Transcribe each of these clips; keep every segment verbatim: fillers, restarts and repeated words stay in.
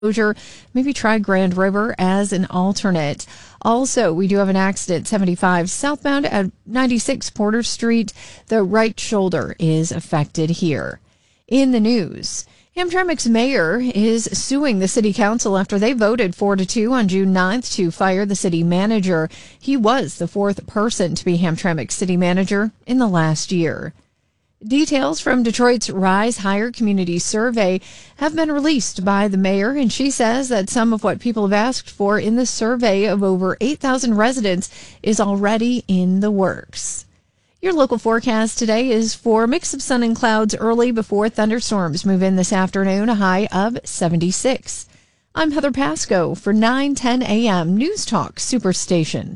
Maybe try Grand River as an alternate. Also, we do have an accident seventy-five southbound at ninety-six Porter Street. The right shoulder is affected here. In the news, Hamtramck's mayor is suing the city council after they voted four to two on June ninth to fire the city manager. He was the fourth person to be Hamtramck's city manager in the last year. Details from Detroit's Rise Higher Community Survey have been released by the mayor, and she says that some of what people have asked for in the survey of over eight thousand residents is already in the works. Your local forecast today is for a mix of sun and clouds early before thunderstorms move in this afternoon, a high of seventy-six. I'm Heather Pasco for nine ten a.m. News Talk Superstation.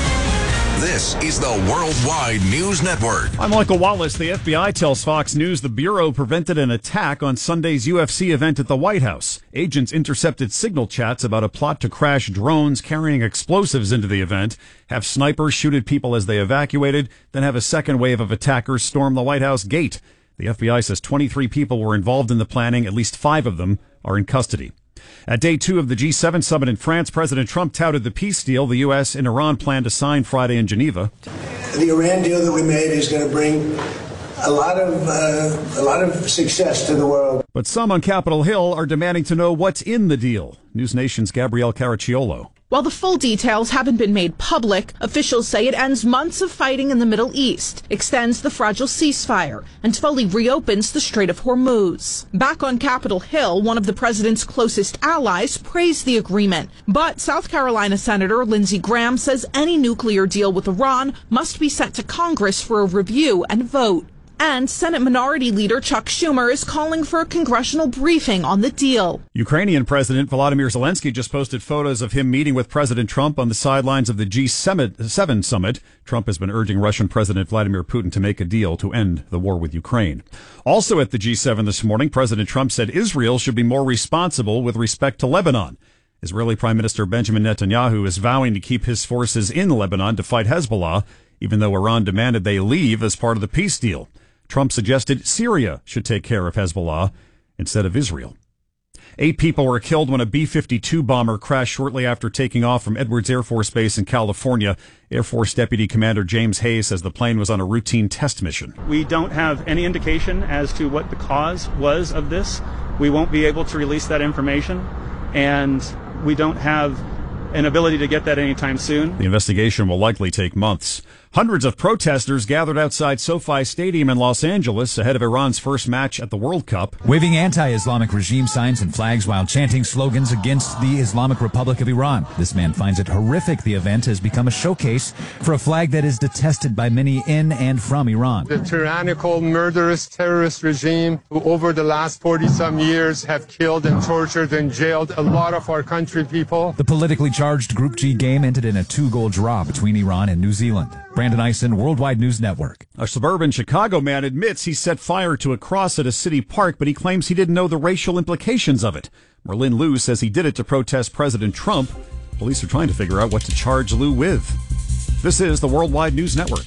This is the Worldwide News Network. I'm Michael Wallace. The F B I tells Fox News the Bureau prevented an attack on Sunday's U F C event at the White House. Agents intercepted signal chats about a plot to crash drones carrying explosives into the event, have snipers shoot at people as they evacuated, then have a second wave of attackers storm the White House gate. The F B I says twenty-three people were involved in the planning. At least five of them are in custody. At day two of the G seven summit in France, President Trump touted the peace deal the U S and Iran plan to sign Friday in Geneva. The Iran deal that we made is going to bring a lot of uh, a lot of success to the world. But some on Capitol Hill are demanding to know what's in the deal. News Nation's Gabrielle Caracciolo. While the full details haven't been made public, officials say it ends months of fighting in the Middle East, extends the fragile ceasefire, and fully reopens the Strait of Hormuz. Back on Capitol Hill, one of the president's closest allies praised the agreement. But South Carolina Senator Lindsey Graham says any nuclear deal with Iran must be sent to Congress for a review and vote. And Senate Minority Leader Chuck Schumer is calling for a congressional briefing on the deal. Ukrainian President Volodymyr Zelensky just posted photos of him meeting with President Trump on the sidelines of the G seven summit. Trump has been urging Russian President Vladimir Putin to make a deal to end the war with Ukraine. Also at the G seven this morning, President Trump said Israel should be more responsible with respect to Lebanon. Israeli Prime Minister Benjamin Netanyahu is vowing to keep his forces in Lebanon to fight Hezbollah, even though Iran demanded they leave as part of the peace deal. Trump suggested Syria should take care of Hezbollah instead of Israel. Eight people were killed when a B fifty-two bomber crashed shortly after taking off from Edwards Air Force Base in California. Air Force Deputy Commander James Hayes says the plane was on a routine test mission. We don't have any indication as to what the cause was of this. We won't be able to release that information, and we don't have an ability to get that anytime soon. The investigation will likely take months. Hundreds of protesters gathered outside SoFi Stadium in Los Angeles ahead of Iran's first match at the World Cup. Waving anti-Islamic regime signs and flags while chanting slogans against the Islamic Republic of Iran. This man finds it horrific the event has become a showcase for a flag that is detested by many in and from Iran. The tyrannical, murderous terrorist regime who over the last forty-some years have killed and tortured and jailed a lot of our country people. The politically charged Group G game ended in a two-goal draw between Iran and New Zealand. Brandon Eisen, Worldwide News Network. A suburban Chicago man admits he set fire to a cross at a city park, but he claims he didn't know the racial implications of it. Merlin Liu says he did it to protest President Trump. Police are trying to figure out what to charge Liu with. This is the Worldwide News Network.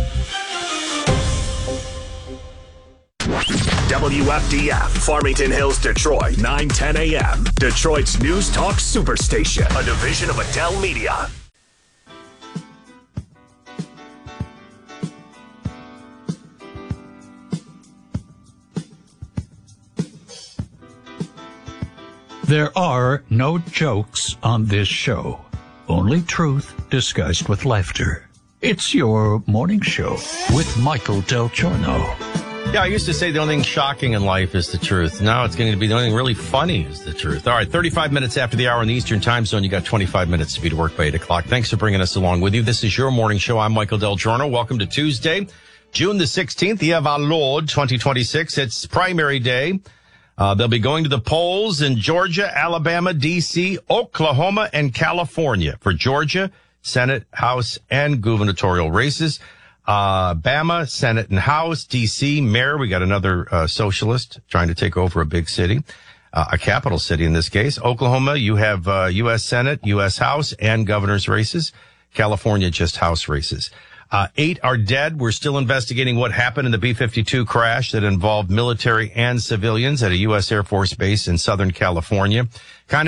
W F D F, Farmington Hills, Detroit, nine ten a.m. Detroit's News Talk Superstation, a division of Adele Media. There are no jokes on this show, only truth disguised with laughter. It's your morning show with Michael Del Giorno. Yeah, I used to say the only thing shocking in life is the truth. Now it's going to be the only thing really funny is the truth. All right, thirty-five minutes after the hour in the Eastern Time Zone, you got twenty-five minutes to be to work by eight o'clock. Thanks for bringing us along with you. This is your morning show. I'm Michael Del Giorno. Welcome to Tuesday, June the sixteenth, year of our Lord, twenty twenty-six. It's primary day. Uh, they'll be going to the polls in Georgia, Alabama, D C, Oklahoma, and California for Georgia, Senate, House, and gubernatorial races. Uh, Bama, Senate, and House, D C, mayor. We got another uh, socialist trying to take over a big city, uh, a capital city in this case. Oklahoma, you have uh, U S Senate, U S House, and governor's races. California, just House races. Uh, eight are dead. We're still investigating what happened in the B fifty-two crash that involved military and civilians at a U S Air Force base in Southern California. Kind of